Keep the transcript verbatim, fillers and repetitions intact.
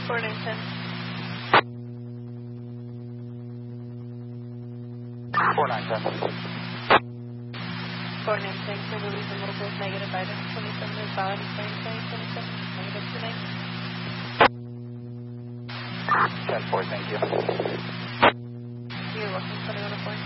four nine ten. four nine ten. four nine ten, for release and mobile negative item twenty-seven is valid expiring twenty twenty-seven, negative two nine. ten four, thank you.